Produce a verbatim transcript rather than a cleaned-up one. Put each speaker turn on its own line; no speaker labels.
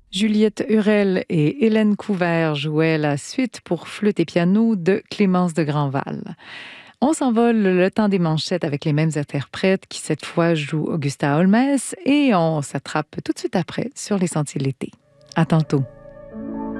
Juliette Hurel et Hélène Couvert jouaient la suite pour flûte et piano de Clémence de Grandval. On s'envole le temps des manchettes avec les mêmes interprètes qui cette fois jouent Augusta Holmès et on s'attrape tout de suite après sur les sentiers de l'été. À tantôt.